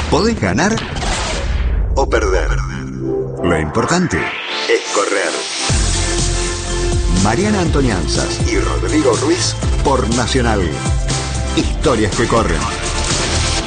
Podés ganar o perder. Lo importante es correr. Mariana Antonianzas y Rodrigo Ruiz por Nacional. Historias que corren.